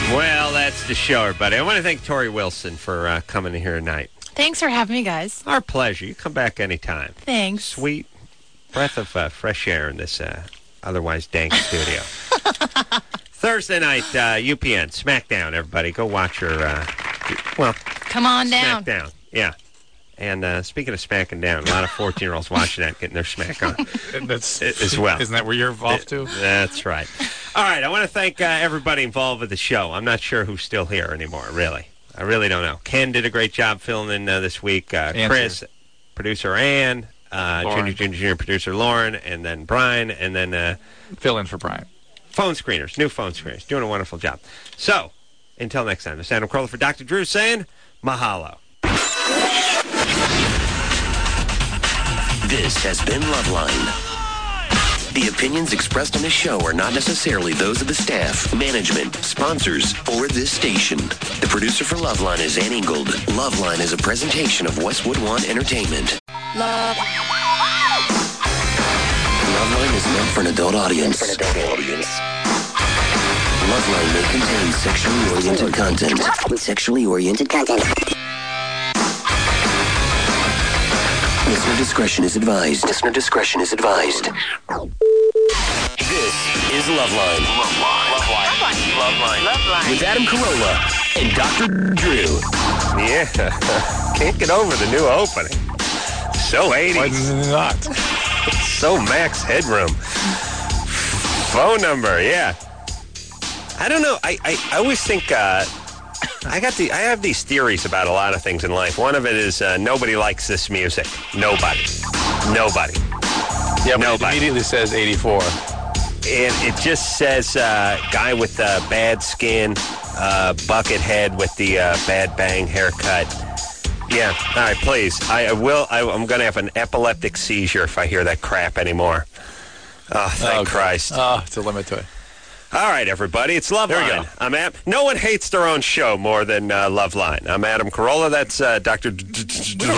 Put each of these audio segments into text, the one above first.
Well, that's the show, everybody. I want to thank Tori Wilson for coming in here tonight. Thanks for having me, guys. Our pleasure. You come back anytime. Thanks. Sweet breath of fresh air in this otherwise dank studio. Thursday night, UPN, SmackDown, everybody. Go watch her, come on down. SmackDown, yeah. And speaking of smacking down, a lot of 14-year-olds watching that, getting their smack on as well. Isn't that where you're involved too? That's right. All right, I want to thank everybody involved with the show. I'm not sure who's still here anymore, really. I really don't know. Ken did a great job filling in this week. Chris, producer Ann, Junior producer Lauren, and then Brian, and then... fill in for Brian. Phone screeners, new phone screeners, doing a wonderful job. So, until next time, this is Adam Carolla for Dr. Drew saying, mahalo. This has been Loveline. The opinions expressed on this show are not necessarily those of the staff, management, sponsors, or this station. The producer for Loveline is Ann Ingold. Loveline is a presentation of Westwood One Entertainment. Loveline is meant for an adult audience. Loveline may contain sexually oriented content. Listener discretion is advised. This is Loveline. Loveline. With Adam Carolla and Dr. Drew. Yeah, can't get over the new opening. So 80s. Why not? So Max Headroom. Phone number, yeah. I don't know. I always think I have these theories about a lot of things in life. One of it is nobody likes this music. Nobody. Yeah, but nobody. It immediately says 84. And it just says guy with bad skin, bucket head with the bad bang haircut. Yeah, all right, please. I'm going to have an epileptic seizure if I hear that crap anymore. Oh, thank Christ. Oh, it's a limit to it. All right, everybody, it's Loveline. No one hates their own show more than Loveline. I'm Adam Carolla. That's Dr. Drew.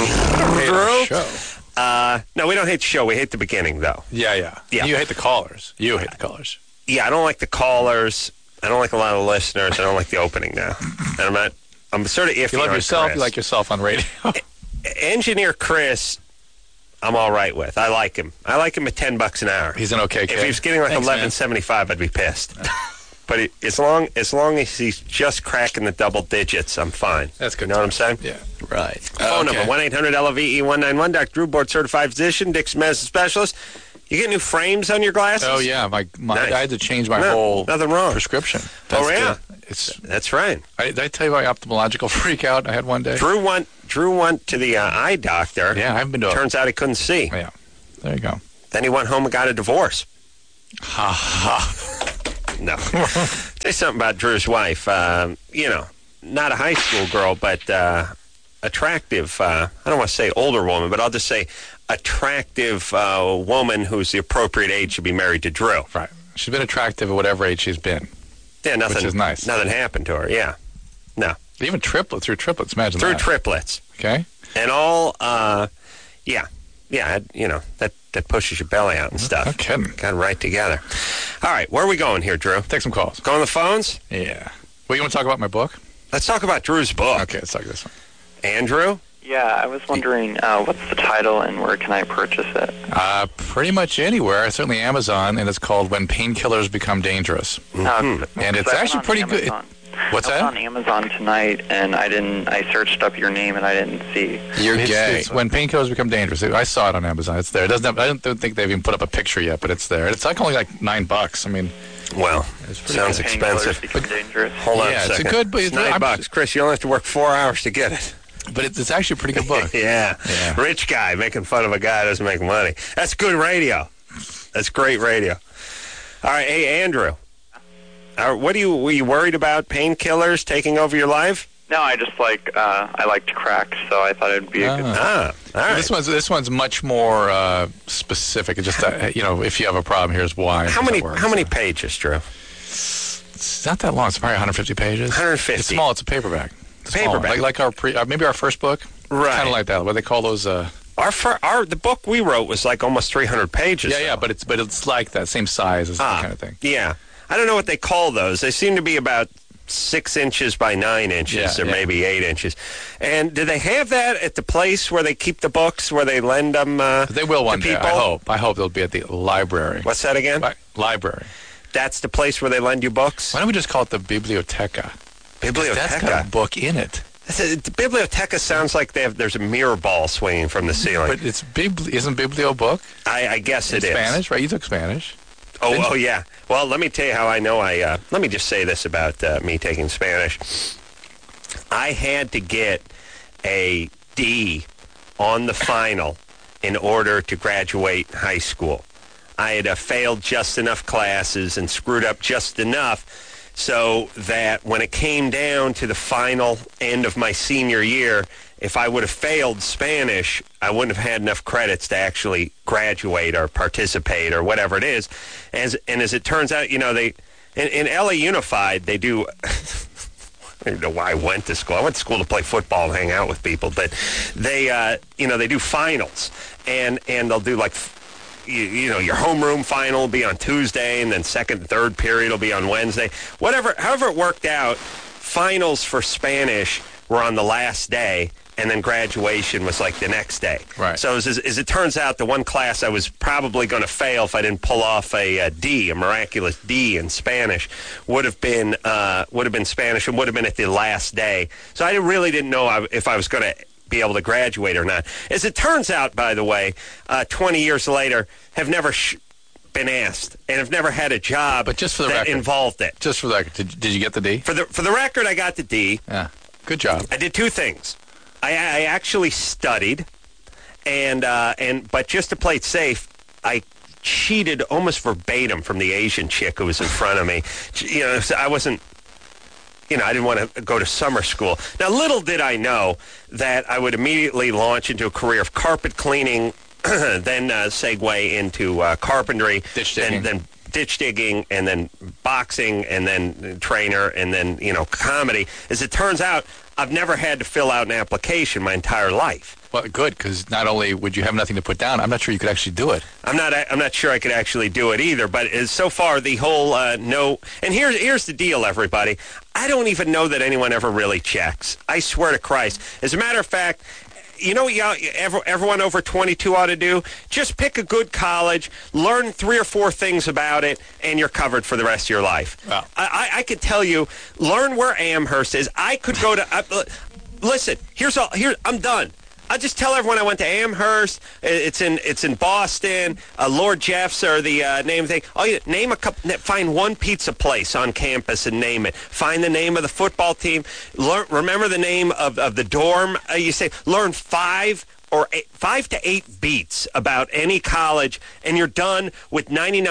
No, we don't hate the show. We hate the beginning, though. Yeah. You hate the callers. Yeah, I don't like the callers. I don't like a lot of listeners. I don't like the opening now. And I'm sort of iffy. You love on yourself. Chris. You like yourself on radio. Engineer Chris, I'm all right with. I like him. I like him at $10 an hour. He's an okay kid. If he was getting like $11.75, I'd be pissed. But as long as he's just cracking the double digits, I'm fine. That's good. You know what I'm saying? Yeah. Right. Phone number 1-800-LOVE-191. Dr. Drew, board certified physician, Dixon Medicine Specialist. You get new frames on your glasses? Oh yeah, I had to change my whole prescription. Yeah. That's right. Did I tell you about ophthalmological freak out I had one day? Drew went to the eye doctor. Yeah, I haven't been to. Turns out he couldn't see. Yeah, there you go. Then he went home and got a divorce. Ha ha. No. Tell you something about Drew's wife. Not a high school girl, but attractive. I don't want to say older woman, but I'll just say attractive woman who's the appropriate age to be married to Drew. Right. She's been attractive at whatever age she's been. Yeah, nothing. Which is nice. Nothing happened to her. Yeah. No. Even triplets. Imagine that. Through triplets. Okay. And all. That pushes your belly out and stuff. No kidding. Got it right together. All right, where are we going here, Drew? Take some calls. Go on the phones? Yeah. Well, you want to talk about my book? Let's talk about Drew's book. Okay, let's talk this one. Andrew? Yeah, I was wondering what's the title and where can I purchase it? Pretty much anywhere. Certainly Amazon, and it's called When Painkillers Become Dangerous. Mm-hmm. And it's actually pretty good. What's that? I was on Amazon tonight, and I searched up your name, and I didn't see. You're gay. When Painkillers Become Dangerous. I saw it on Amazon. It's there. It doesn't have, I don't think they've even put up a picture yet, but it's there. It's like only like $9. I mean, well, it sounds expensive. Dangerous. Hold on a yeah, second. it's a good. But it's $9. Chris, you only have to work 4 hours to get it. But it's actually a pretty good book. Yeah. Rich guy making fun of a guy who doesn't make money. That's good radio. That's great radio. All right, hey, Andrew. Were you worried about painkillers taking over your life? No, I just I like to crack, so I thought it would be a good time. All right. This one's much more specific. It's just if you have a problem, here's why. How many pages, Drew? It's not that long. It's probably 150 pages. 150. It's small. It's a paperback. Paperback. Like our maybe our first book. Right. Kind of like that. What they call those. The book we wrote was like almost 300 pages. Yeah, but it's like that same size as that kind of thing. Yeah. I don't know what they call those. They seem to be about 6 inches by 9 inches, Yeah, or yeah. maybe 8 inches. And do they have that at the place where they keep the books, where they lend them They will one to day, people? I hope they'll be at the library. What's that again? Library. That's the place where they lend you books? Why don't we just call it the Biblioteca? That's got a Biblioteca. book in it. The Biblioteca sounds like there's a mirror ball swinging from the ceiling. But isn't Biblio book? I guess In it is. Spanish, right? You took Spanish. Oh, yeah. Well, let me tell you how I know let me just say this about me taking Spanish. I had to get a D on the final in order to graduate high school. I had failed just enough classes and screwed up just enough so that when it came down to the final end of my senior year, if I would have failed Spanish, I wouldn't have had enough credits to actually graduate or participate or whatever it is. As it turns out, they in LA Unified, they do... I don't even know why I went to school. I went to school to play football and hang out with people, but they do finals, and they'll do like, your homeroom final will be on Tuesday, and then second and third period will be on Wednesday. However it worked out, finals for Spanish were on the last day, and then graduation was like the next day. Right. So as it turns out, the one class I was probably going to fail if I didn't pull off a D, a miraculous D in Spanish, would have been Spanish, and would have been at the last day. So I really didn't know if I was going to be able to graduate or not. As it turns out, by the way, 20 years later, have never been asked and have never had a job But just for the that record, involved it. Just for the record, did you get the D? For the record, I got the D. Yeah. Good job. I did two things. I actually studied, but just to play it safe, I cheated almost verbatim from the Asian chick who was in front of me. So I wasn't. I didn't want to go to summer school. Now, little did I know that I would immediately launch into a career of carpet cleaning, then segue into carpentry, Ditch digging. then ditch digging, and then boxing, and then trainer, and then, comedy. As it turns out, I've never had to fill out an application my entire life. Well, good, because not only would you have nothing to put down, I'm not sure you could actually do it. I'm not sure I could actually do it either. But so far, the whole no. And here's the deal, everybody. I don't even know that anyone ever really checks. I swear to Christ. As a matter of fact, you know what everyone over 22 ought to do? Just pick a good college, learn 3 or 4 things about it, and you're covered for the rest of your life. Wow. I could tell you, learn where Amherst is. I could go to. Listen, I'm done. I'll just tell everyone I went to Amherst. It's in Boston. Lord Jeff's are the name of the thing. Name a couple. Find one pizza place on campus and name it. Find the name of the football team. Remember the name of the dorm. You say learn 5 to 8 beats about any college, and you're done with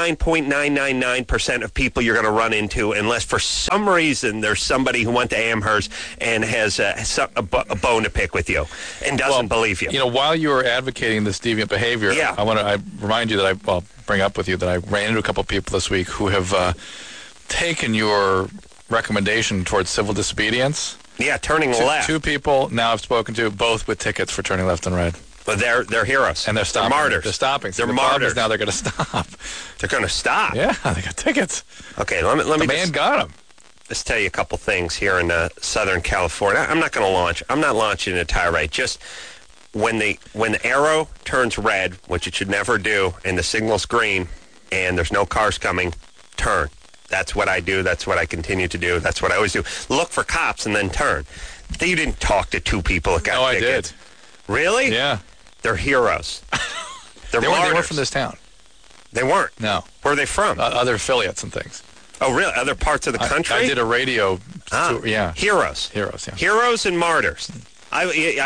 99.999% of people you're going to run into, unless for some reason there's somebody who went to Amherst and has a bone to pick with you and doesn't believe you. While you were advocating this deviant behavior, Yeah. I remind you that I'll bring up with you that I ran into a couple of people this week who have taken your recommendation towards civil disobedience. Yeah, turning left. 2 people now I've spoken to, both with tickets for turning left and red. But they're heroes. And they're stopping. They're martyrs. They're stopping. So They're the problem martyrs. is now they're going to stop. They're going to stop. Yeah, they got tickets. Okay, let me The man just got them. just tell you a couple things here in Southern California. I'm not going to launch. I'm not launching a tirade. Just when the arrow turns red, which it should never do, and the signal's green, and there's no cars coming, turn. That's what I do. That's what I continue to do. That's what I always do. Look for cops and then turn. You didn't talk to 2 people that got No, I tickets. did. Really? Yeah. They're heroes. They're They martyrs. weren't from this town. They weren't. No. Where are they from? Other affiliates and things. Oh, really? Other parts of the country? I did a radio tour. Yeah. Heroes. Heroes, yeah. Heroes and martyrs. I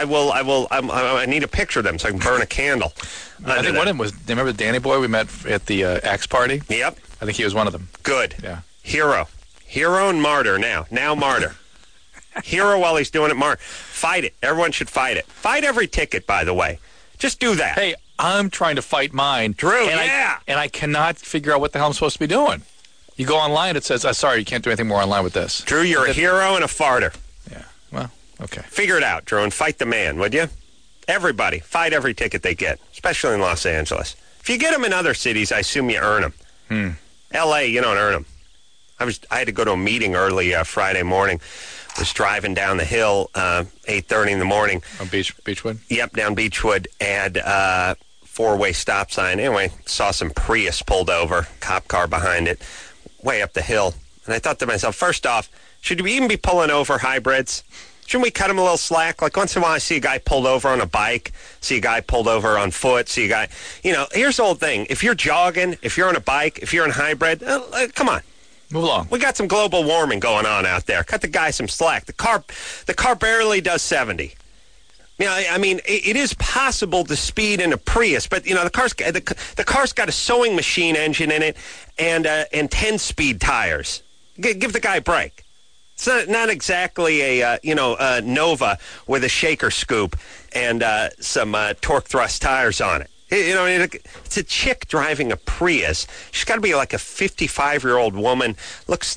need a picture of them so I can burn a candle. I think one of them was, remember Danny Boy we met at the Axe party? Yep. I think he was one of them. Good. Yeah. Hero and martyr now. Now martyr. Hero while he's doing it, martyr. Fight it. Everyone should fight it. Fight every ticket, by the way. Just do that. Hey, I'm trying to fight mine. Drew, and yeah. I cannot figure out what the hell I'm supposed to be doing. You go online, it says, sorry, you can't do anything more online with this. Drew, you're a hero and a farter. Yeah. Well, okay. Figure it out, Drew, and fight the man, would you? Everybody, fight every ticket they get, especially in Los Angeles. If you get them in other cities, I assume you earn them. L.A., you don't earn them. I had to go to a meeting early Friday morning. Was driving down the hill 8:30 in the morning. On Beechwood? Yep, down Beechwood, and four-way stop sign. Anyway, saw some Prius pulled over, cop car behind it, way up the hill. And I thought to myself, first off, should we even be pulling over hybrids? Shouldn't we cut them a little slack? Like once in a while I see a guy pulled over on a bike, see a guy pulled over on foot, see a guy, here's the whole thing. If you're jogging, if you're on a bike, if you're in a hybrid, come on. Move along. We got some global warming going on out there. Cut the guy some slack. The car barely does 70. I mean, it is possible to speed in a Prius, but the car's got a sewing machine engine in it and 10-speed tires. Give the guy a break. It's not exactly a Nova with a shaker scoop and some torque thrust tires on it. It's a chick driving a Prius. She's got to be like a 55-year-old woman. Looks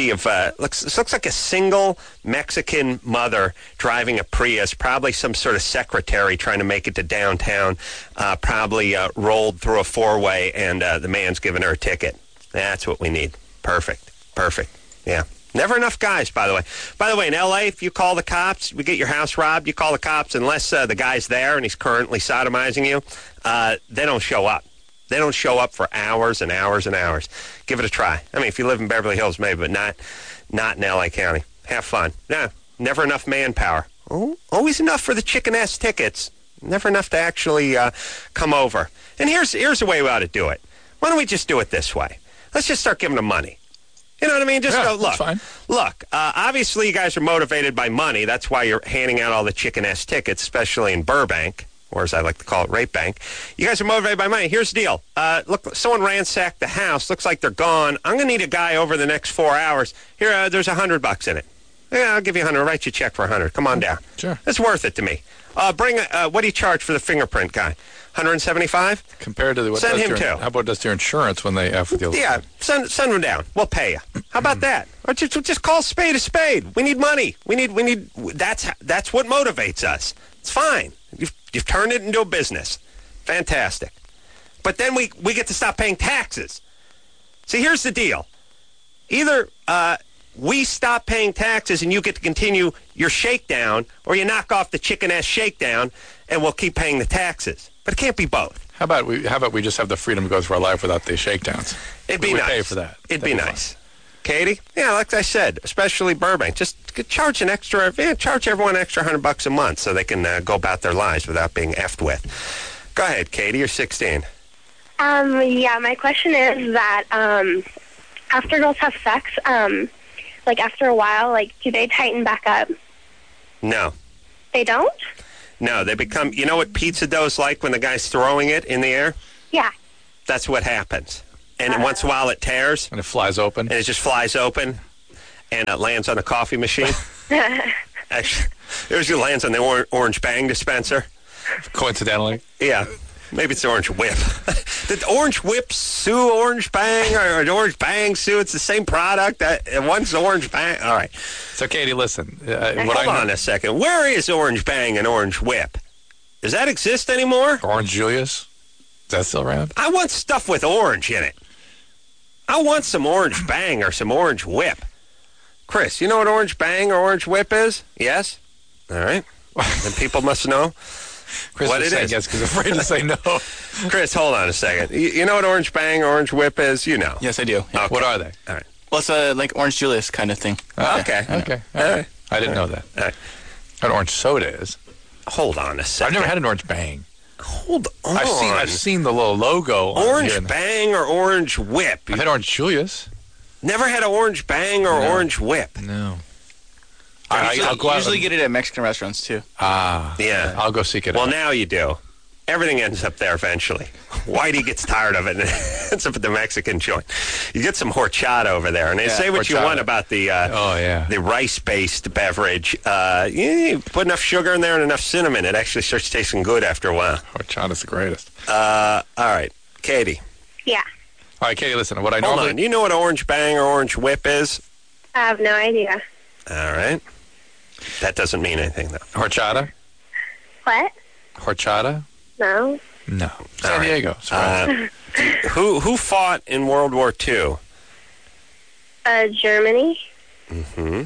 like a single Mexican mother driving a Prius. Probably some sort of secretary trying to make it to downtown. Probably rolled through a four-way, and the man's giving her a ticket. That's what we need. Perfect. Yeah. Never enough guys, by the way. By the way, in L.A., if you call the cops, we get your house robbed, you call the cops, unless the guy's there and he's currently sodomizing you, they don't show up. They don't show up for hours and hours and hours. Give it a try. I mean, if you live in Beverly Hills, maybe, but not in L.A. County. Have fun. No, never enough manpower. Oh, always enough for the chicken-ass tickets. Never enough to actually come over. And here's the way we ought to do it. Why don't we just do it this way? Let's just start giving them money. You know what I mean? Just go, look. Fine. Look, obviously you guys are motivated by money. That's why you're handing out all the chicken-ass tickets, especially in Burbank, or as I like to call it, Rape Bank. You guys are motivated by money. Here's the deal. Look, someone ransacked the house. Looks like they're gone. I'm going to need a guy over the next 4 hours. Here, there's $100 in it. Yeah, I'll give you $100. I'll write you a check for $100. Come on down. Sure. It's worth it to me. What do you charge for the fingerprint guy? $175? Compared to send him too. How about does your insurance when they F with you? Yeah, send him down. We'll pay you. How about that? Or just call a spade a spade. We need money. We need. That's what motivates us. It's fine. You've turned it into a business. Fantastic. But then we get to stop paying taxes. See, here's the deal. Either we stop paying taxes and you get to continue your shakedown, or you knock off the chicken-ass shakedown and we'll keep paying the taxes. But it can't be both. How about we just have the freedom to go through our life without the shakedowns? It'd be nice. Pay for that. It'd be nice. Katie? Yeah, like I said, especially Burbank. Just charge charge everyone an extra $100 a month so they can go about their lives without being effed with. Go ahead, Katie. You're 16. Yeah, my question is that after girls have sex, like after a while, like do they tighten back up? No. They don't? No, they become, you know what pizza dough's like when the guy's throwing it in the air? Yeah. That's what happens. And once in a while it tears. And it flies open. And it just flies open and it lands on a coffee machine. Actually, it usually lands on the Orange Bang dispenser. Coincidentally. Yeah. Maybe it's the Orange Whip. Did Orange Whip sue Orange Bang or Orange Bang sue? It's the same product. One's Orange Bang. All right. So, Katie, listen. Hold on a second. Where is Orange Bang and Orange Whip? Does that exist anymore? Orange Julius? Is that still around? I want stuff with orange in it. I want some Orange Bang or some Orange Whip. Chris, you know what Orange Bang or Orange Whip is? Yes? All right. Then people must know. Chris what is it saying is. yes because afraid to say no. Chris, hold on a second. You know what Orange Bang or Orange Whip is? You know. Yes, I do. Yeah. Okay. What are they? All right. Well, it's like Orange Julius kind of thing. Okay. Okay. All right. I didn't know that. All right. An orange soda is. Hold on a second. I've never had an Orange Bang. Hold on. I've seen the little logo. Orange Bang or Orange Whip? I've had Orange Julius. Never had an Orange Bang or Orange Whip? No. I'll usually get it at Mexican restaurants, too. Yeah. I'll go seek it Well, out. now you do. Everything ends up there eventually. Whitey gets tired of it and ends up at the Mexican joint. You get some horchata over there, and they say what you horchata. want about the the rice-based beverage. You put enough sugar in there and enough cinnamon, it actually starts tasting good after a while. Horchata's the greatest. All right, Katie. Yeah. All right, Katie, listen. What I Hold normally... on. You know what Orange Bang or Orange Whip is? I have no idea. All right. That doesn't mean anything, though. Horchata? What? Horchata? No. No. San All right. Diego. Who fought in World War II? Germany. Mm-hmm.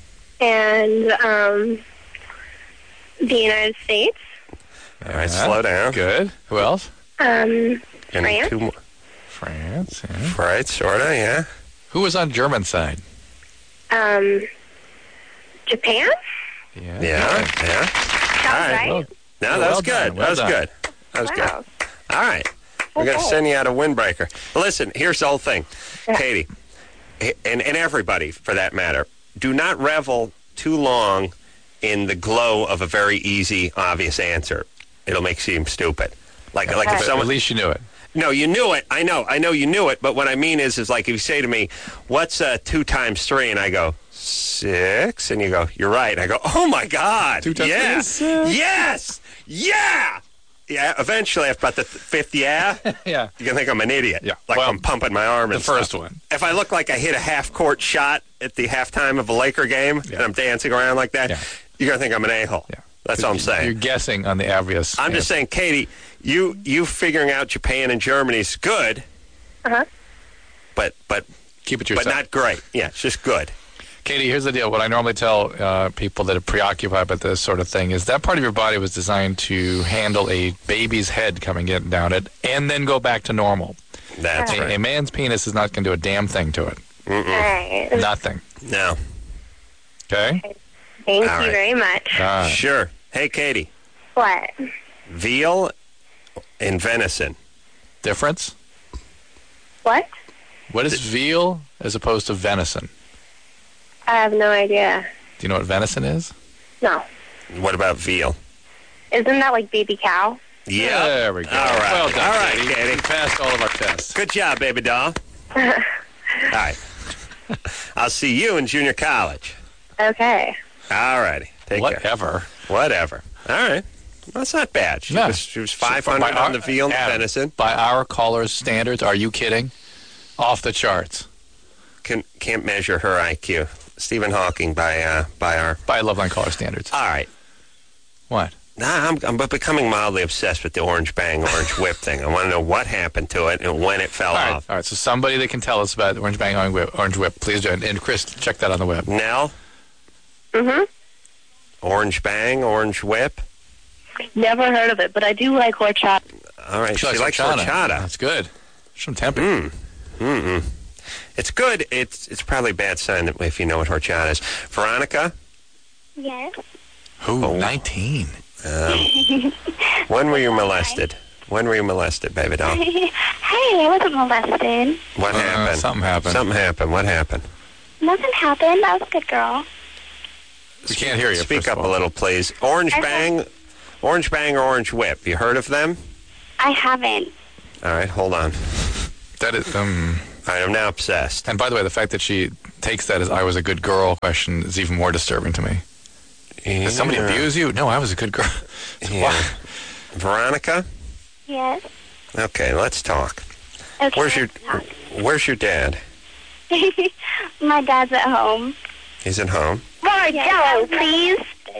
And the United States. All right, slow down. Good. Who else? And France. 2 more. France. Yeah. Right, sorta, yeah. Who was on German side? Japan. Yeah. Yeah. Sounds All right. right. Well, No, that well was done, good. well That was done. good. That was good. Wow. All right. We're going to Okay. send you out a windbreaker. Listen, here's the whole thing. Katie, and everybody for that matter, do not revel too long in the glow of a very easy, obvious answer. It'll make you seem stupid. Like if But someone... at least you knew it. No, you knew it. I know you knew it. But what I mean is like if you say to me, what's 2 times 3? And I go, 6. And you go, you're right. And I go, oh, my God. 2 times 3 yeah. is 6. Yes. Yeah. Yeah, eventually, after about the 5th yeah, Yeah. you're going to think I'm an idiot. Yeah. Like Well, I'm pumping my arm The and first stuff. one. If I look like I hit a half-court shot at the halftime of a Laker game and I'm dancing around like that, Yeah. you're going to think I'm an a-hole. Yeah. That's all I'm saying. You're guessing on the obvious. I'm just saying, Katie, you figuring out Japan and Germany is good, Uh-huh. but Keep it to yourself. not great. Yeah, it's just good. Katie, here's the deal. What I normally tell people that are preoccupied with this sort of thing is that part of your body was designed to handle a baby's head coming down it and then go back to normal. That's A right. man's penis is not going to do a damn thing to it. All right. Nothing. No. Okay? Thank All you right. very much. Sure. Hey, Katie, What? veal and venison. Difference? What? What is veal as opposed to venison? I have no idea. Do you know what venison is? No. What about veal? Isn't that like baby cow? Yeah. There we go. All right. Well done, All right, Katie. Katie. You passed all of our tests. Good job, baby doll. All right. I'll see you in junior college. Okay. All righty. Take care. Whatever. All right. Well, that's not bad. She No. was 500 By on the veal and Adam, venison. By our callers' standards, are you kidding? Off the charts. Can't measure her IQ. Stephen Hawking by our... By Loveline caller standards. All right. What? Nah, I'm becoming mildly obsessed with the Orange Bang, Orange Whip thing. I want to know what happened to it and when it fell off. All right, so somebody that can tell us about the Orange Bang Orange Whip, please do it. And Chris, check that on the web. Nell? Mm-hmm. Orange Bang, Orange Whip? Never heard of it, but I do like horchata. All right, she likes horchata. That's good. Some tempeh. It's good. It's probably a bad sign that if you know what horchata is. Veronica? Yes. Who? 19. When were you molested? When were you molested, baby doll? Hey, I wasn't molested. What happened? Something happened. Something happened. What happened? Nothing happened. I was a good girl. We can't hear you. Speak first of up a all. little, please. Orange Bang or Orange Whip. You heard of them? I haven't. All right, hold on. That is, All right, I'm now obsessed. and by the way, the fact that she takes that as I was a good girl question is even more disturbing to me. Did somebody abuse you? No, I was a good girl. Yeah. Why? Veronica? Yes. Okay, let's talk. Okay. Where's your dad? My dad's at home. He's at home. More Jello, please.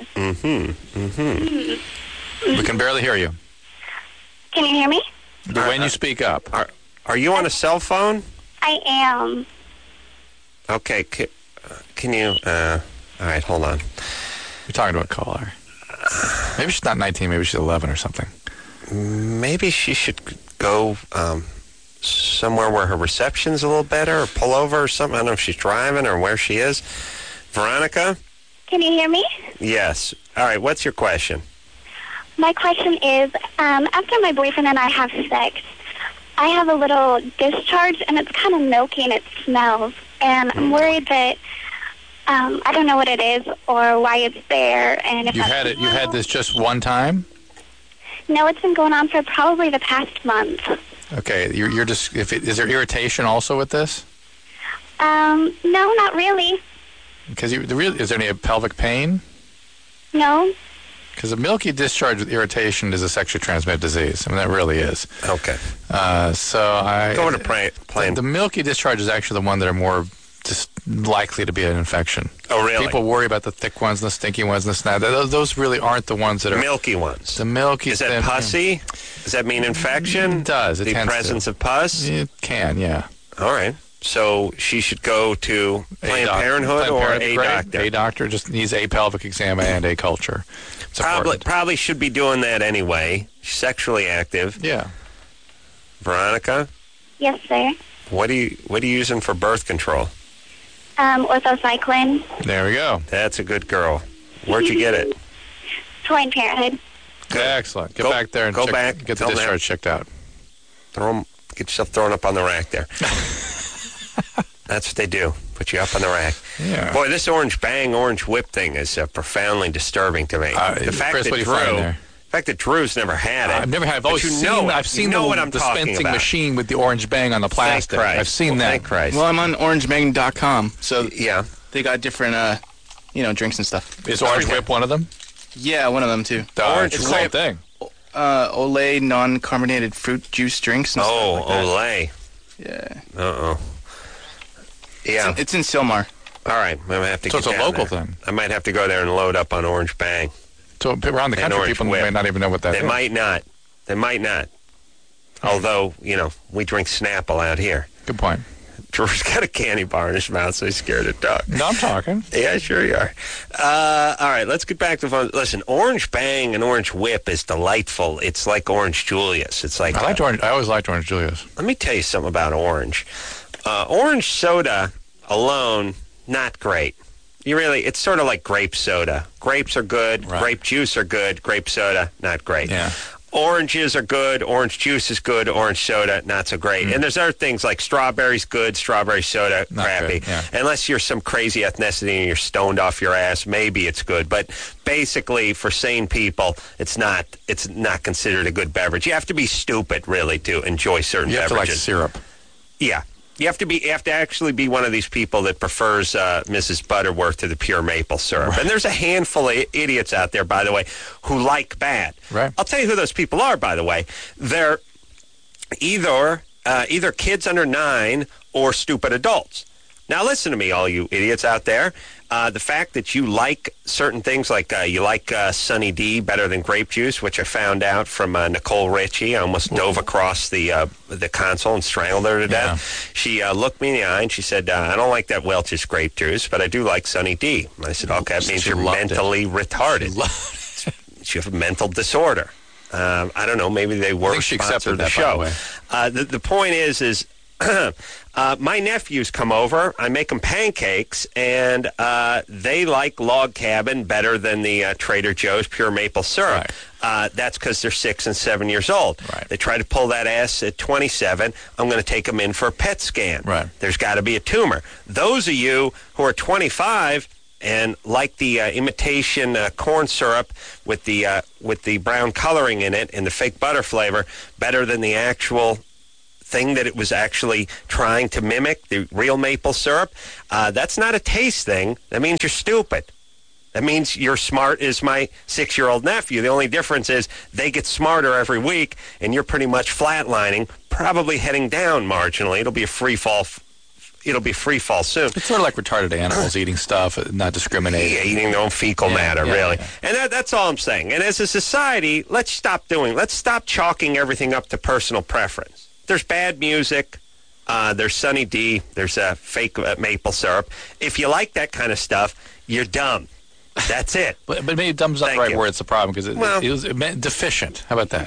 We can barely hear you. Can you hear me? But when you speak up, Are you on a cell phone? I am. Okay, can you... all right, hold on. you're talking to a caller. Maybe she's not 19, maybe she's 11 or something. Maybe she should go somewhere where her reception's a little better, or pull over or something. I don't know if she's driving or where she is. Veronica? Can you hear me? Yes. All right, what's your question? My question is, after my boyfriend and I have sex, I have a little discharge, and it's kind of milky, and it smells. And I'm worried that I don't know what it is or why it's there. And if You had this just one time? No, it's been going on for probably the past month. Okay, you're just. Is there irritation also with this? No, not really. Because is there any pelvic pain? No. Because a milky discharge with irritation is a sexually transmitted disease. I mean, that really is. Okay. Go to plane. The milky discharge is actually the one that are more just likely to be an infection. Oh, really? People worry about the thick ones, and the stinky ones, and the snot. Those really aren't the ones that are Milky ones. the milky. Is that pussy? Does that mean infection? It does. It the tends presence to. of pus? It can, yeah. All right. So she should go to Planned Parenthood or a doctor. A doctor just needs a pelvic exam and a culture. Probably should be doing that anyway. She's sexually active. Yeah. Veronica? Yes, sir. What are you using for birth control? Orthocycline. There we go. That's a good girl. Where'd you get it? Planned Parenthood. Good. Excellent. Get back there and get the discharge checked out. Get yourself thrown up on the rack there. That's what they do. Put you up on the rack. Yeah. Boy, this Orange Bang, Orange Whip thing is profoundly disturbing to me. The fact that Drew's never had it. I've never had it. I've seen the dispensing machine with the Orange Bang on the plastic. I've seen that. Thank Christ. Well, I'm on orangebang.com, so yeah, they got different, drinks and stuff. Is Orange Whip one of them? Yeah, one of them too. Orange Whip. Same thing. Olay non-carbonated fruit juice drinks. And stuff like that. Olay. Yeah. Yeah. It's in Sylmar. All right, I'm gonna have to. So get it's a down local there. thing. I might have to go there and load up on Orange Bang. So around the country, people may not even know what that is. They might not. Although, we drink Snapple out here. Good point. Drew's got a candy bar in his mouth, so he's scared to talk. No, I'm talking. Yeah, sure you are. All right, let's get back to fun. Listen, Orange Bang and Orange Whip is delightful. It's like Orange Julius. It's like I always liked Orange Julius. Let me tell you something about orange. Orange soda alone, not great. It's sort of like grape soda. Grapes are good. Right. Grape juice are good. Grape soda, not great. Yeah. Oranges are good. Orange juice is good. Orange soda, not so great. And there's other things like strawberries good. Strawberry soda, not crappy. Good, yeah. Unless you're some crazy ethnicity and you're stoned off your ass, maybe it's good. But basically, for sane people, it's not considered a good beverage. You have to be stupid, really, to enjoy certain beverages. You have to like syrup. Yeah. You have to actually be one of these people that prefers Mrs. Butterworth to the pure maple syrup. Right. And there's a handful of idiots out there, by the way, who like bad. Right. I'll tell you who those people are, by the way. They're either kids under 9 or stupid adults. Now, listen to me, all you idiots out there. The fact that you like certain things, like you like Sunny D better than grape juice, which I found out from Nicole Richie. I almost dove across the console and strangled her to death. She looked me in the eye and she said, I don't like that Welch's grape juice, but I do like Sunny D. And I said, okay, that means you're mentally retarded. You have a mental disorder. I don't know, maybe they were sponsored the show. The point is my nephews come over. I make them pancakes, and they like Log Cabin better than the Trader Joe's pure maple syrup. Right. That's because they're 6 and 7 years old. Right. They try to pull that ass at 27. I'm going to take them in for a PET scan. Right. There's got to be a tumor. Those of you who are 25 and like the imitation corn syrup with the brown coloring in it and the fake butter flavor better than the actual thing that it was actually trying to mimic, the real maple syrup, that's not a taste thing. That means you're stupid. That means you're smart as my 6-year-old nephew. The only difference is they get smarter every week, and you're pretty much flatlining, probably heading down marginally. It'll be a free fall. It'll be free fall soon. It's sort of like retarded animals eating stuff, not discriminating. Yeah, eating their own fecal matter, really. Yeah. And that's all I'm saying. And as a society, let's stop chalking everything up to personal preference. There's bad music. There's Sunny D. There's fake maple syrup. If you like that kind of stuff, you're dumb. That's it. but maybe dumb's not the right word. It's the problem because it meant deficient. How about that?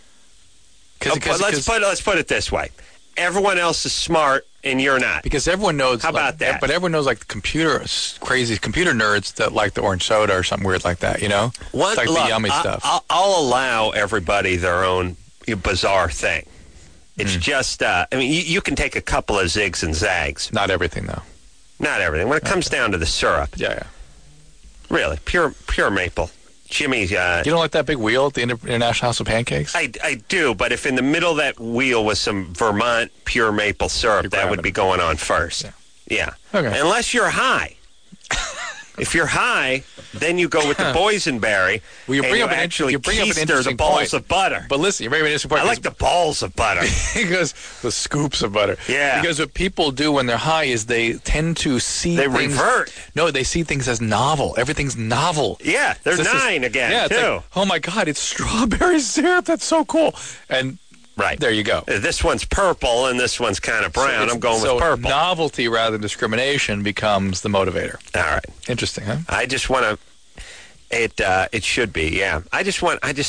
Let's put it this way. Everyone else is smart and you're not. Because everyone knows. How about that? But everyone knows like the crazy computer nerds that like the orange soda or something weird like that, It's like the yummy stuff. I'll allow everybody their own bizarre thing. It's just, you can take a couple of zigs and zags. Not everything, though. Not everything. When it comes down to the syrup. Yeah. Really, pure maple. Jimmy's... you don't like that big wheel at the International House of Pancakes? I do, but if in the middle of that wheel was some Vermont pure maple syrup, that would be going on first. Yeah. Okay. Unless you're high. If you're high, then you go with the boysenberry. Well, you bring up an interesting balls of butter. But listen, you bring up an interesting point. I like the balls of butter. Because the scoops of butter. Yeah. Because what people do when they're high is they tend to see things. They revert. No, they see things as novel. Everything's novel. Yeah, they're 9 again, too. Like, oh, my God, it's strawberry syrup. That's so cool. And Right. There you go. This one's purple and this one's kind of brown. I'm going with purple. Novelty rather than discrimination becomes the motivator. All right. Interesting, huh? I just want to. It should be, yeah. I'll take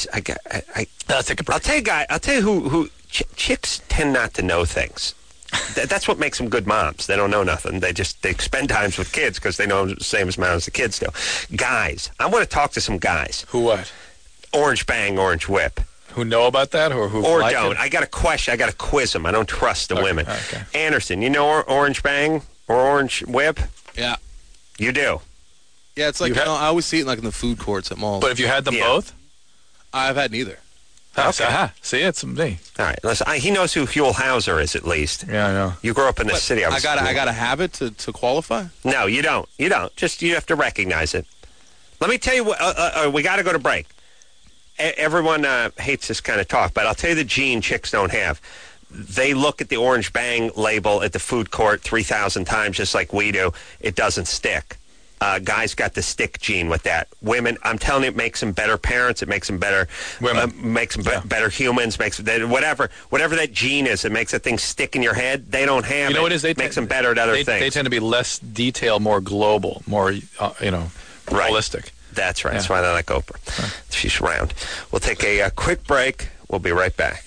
a break. I'll tell you who chicks tend not to know things. That's what makes them good moms. They don't know nothing. They spend times with kids because they know the same amount as the kids do. Guys, I want to talk to some guys. Who what? Orange Bang, Orange Whip. Who know about that or who or like don't? It? I got a question. I got to quiz them. I don't trust the women. Okay. Anderson, you know Orange Bang or Orange Whip? Yeah. You do. Yeah, it's like I always see it like in the food courts at malls. But if you had them both, I've had neither. Okay. See, it's me. All right. Listen, he knows who Huell Hauser is at least. Yeah, I know. You grew up in the city. I got to have it to qualify. No, you don't. You don't. Just you have to recognize it. Let me tell you what. We got to go to break. Everyone hates this kind of talk, but I'll tell you the gene chicks don't have. They look at the Orange Bang label at the food court 3,000 times, just like we do. It doesn't stick. Guys got the stick gene with that. Women, I'm telling you, it makes them better parents. It makes them better women. Makes them better humans. Makes whatever that gene is. It makes that thing stick in your head. They don't have. You know what it is? Makes them better at other things. They tend to be less detailed, more global, more holistic. That's right. Yeah. That's why they like Oprah. Huh. She's round. We'll take a quick break. We'll be right back.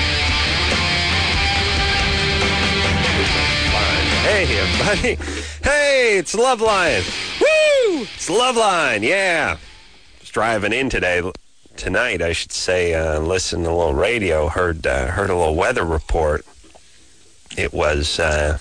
Hey, everybody. Hey, it's Loveline. Woo! It's Loveline, yeah. Just driving in tonight, I should say, listened to a little radio, heard a little weather report. It was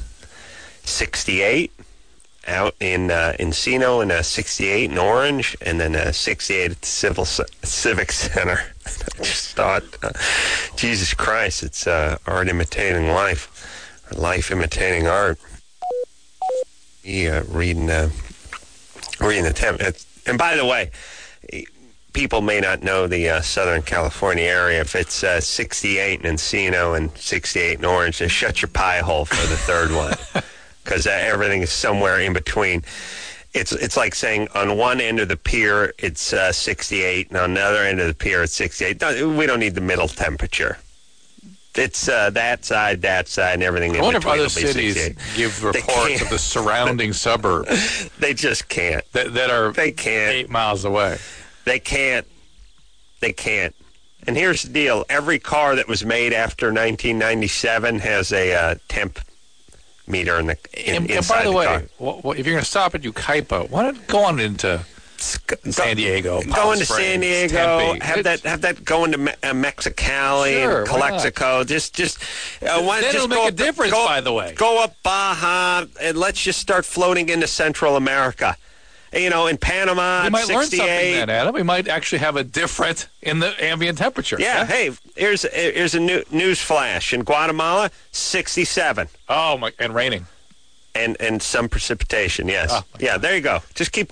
68 out in Encino and 68 in Orange, and then 68 at the Civic Center. I just thought, Jesus Christ, it's art imitating life, or life imitating art. Reading the temp. And by the way, people may not know the Southern California area. If it's 68 in Encino and 68 in Orange, just shut your pie hole for the third one, because everything is somewhere in between. It's like saying on one end of the pier it's 68, and on the other end of the pier it's 68. We don't need the middle temperature. It's that side, and everything in between. I wonder if other cities give reports of the surrounding suburbs. They just can't. That are they can't. 8 miles away. They can't. And here's the deal. Every car that was made after 1997 has a temp meter inside the car. And by the way, if you're going to stop at Yucaipa, why not go on into San Diego, go into San Diego, have that go into Mexicali, Calexico. That'll make a difference. By the way, go up Baja and let's just start floating into Central America. You know, in Panama, we might 68. learn something then, Adam. We might actually have a difference in the ambient temperature. Yeah. Hey, here's a news flash. In Guatemala, 67. Oh my! And raining. And some precipitation. Yes. Oh, yeah. There you go. Just keep